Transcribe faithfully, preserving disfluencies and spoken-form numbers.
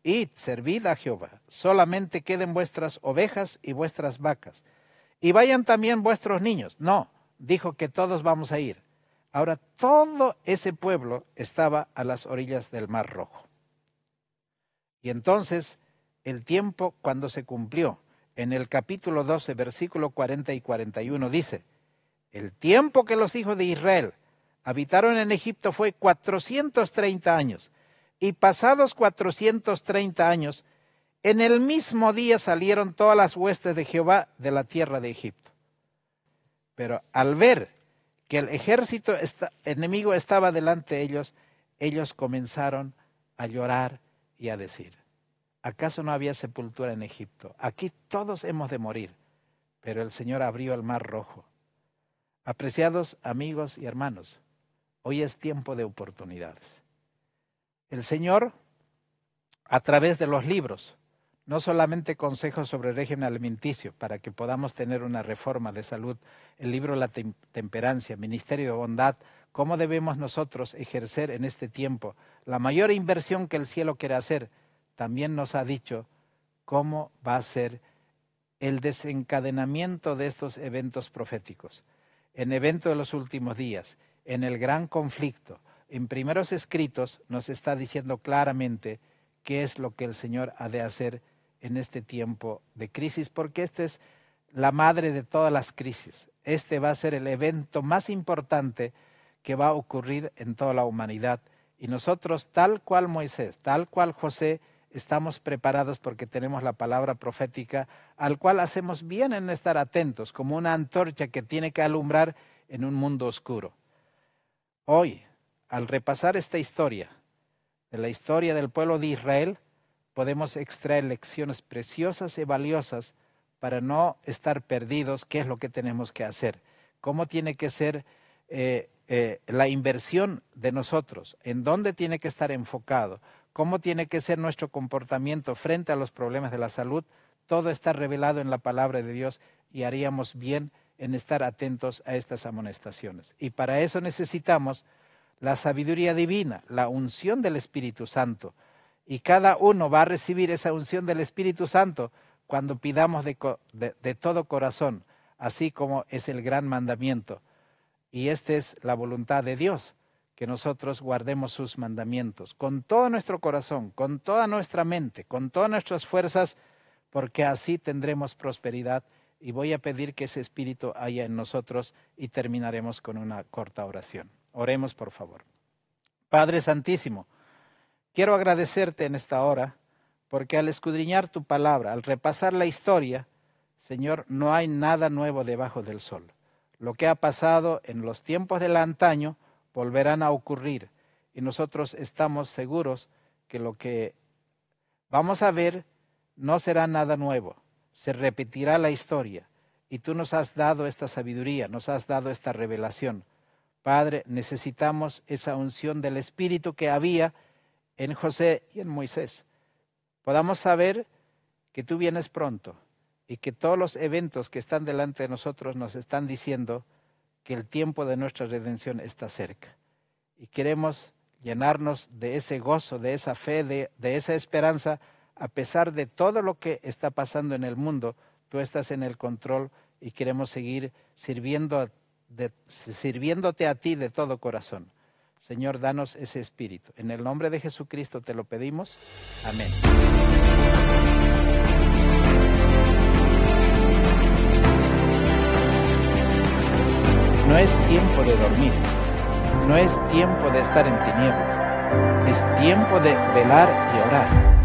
id, servid a Jehová, solamente queden vuestras ovejas y vuestras vacas, y vayan también vuestros niños. No, dijo que todos vamos a ir. Ahora todo ese pueblo estaba a las orillas del Mar Rojo. Y entonces el tiempo cuando se cumplió, en el capítulo doce, versículo cuarenta y cuarenta y uno dice, el tiempo que los hijos de Israel habitaron en Egipto fue cuatrocientos treinta años, y pasados cuatrocientos treinta años, en el mismo día salieron todas las huestes de Jehová de la tierra de Egipto. Pero al ver que el ejército esta, enemigo estaba delante de ellos, ellos comenzaron a llorar y a decir, ¿acaso no había sepultura en Egipto? Aquí todos hemos de morir. Pero el Señor abrió el Mar Rojo. Apreciados amigos y hermanos, hoy es tiempo de oportunidades. El Señor, a través de los libros, no solamente consejos sobre el régimen alimenticio para que podamos tener una reforma de salud, el libro La Temperancia, Ministerio de Bondad, cómo debemos nosotros ejercer en este tiempo la mayor inversión que el cielo quiere hacer, también nos ha dicho cómo va a ser el desencadenamiento de estos eventos proféticos. En evento de los últimos días, en el gran conflicto, en primeros escritos nos está diciendo claramente qué es lo que el Señor ha de hacer en este tiempo de crisis, porque esta es la madre de todas las crisis. Este va a ser el evento más importante que va a ocurrir en toda la humanidad. Y nosotros, tal cual Moisés, tal cual José, estamos preparados porque tenemos la palabra profética, al cual hacemos bien en estar atentos, como una antorcha que tiene que alumbrar en un mundo oscuro. Hoy, al repasar esta historia, de la historia del pueblo de Israel, podemos extraer lecciones preciosas y valiosas para no estar perdidos. ¿Qué es lo que tenemos que hacer? ¿Cómo tiene que ser eh, eh, la inversión de nosotros? ¿En dónde tiene que estar enfocado? ¿Cómo tiene que ser nuestro comportamiento frente a los problemas de la salud? Todo está revelado en la palabra de Dios y haríamos bien en estar atentos a estas amonestaciones. Y para eso necesitamos la sabiduría divina, la unción del Espíritu Santo. Y cada uno va a recibir esa unción del Espíritu Santo cuando pidamos de, de, de todo corazón, así como es el gran mandamiento. Y esta es la voluntad de Dios, que nosotros guardemos sus mandamientos con todo nuestro corazón, con toda nuestra mente, con todas nuestras fuerzas, porque así tendremos prosperidad. Y voy a pedir que ese Espíritu haya en nosotros y terminaremos con una corta oración. Oremos, por favor. Padre Santísimo, quiero agradecerte en esta hora, porque al escudriñar tu palabra, al repasar la historia, Señor, no hay nada nuevo debajo del sol. Lo que ha pasado en los tiempos del antaño volverán a ocurrir, y nosotros estamos seguros que lo que vamos a ver no será nada nuevo. Se repetirá la historia, y tú nos has dado esta sabiduría, nos has dado esta revelación. Padre, necesitamos esa unción del Espíritu que había en José y en Moisés. Podamos saber que tú vienes pronto y que todos los eventos que están delante de nosotros nos están diciendo que el tiempo de nuestra redención está cerca. Y queremos llenarnos de ese gozo, de esa fe, de, de esa esperanza, a pesar de todo lo que está pasando en el mundo. Tú estás en el control y queremos seguir sirviendo a De, sirviéndote a ti de todo corazón. Señor, danos ese espíritu. En el nombre de Jesucristo te lo pedimos. Amén. No es tiempo de dormir. No es tiempo de estar en tinieblas. Es tiempo de velar y orar.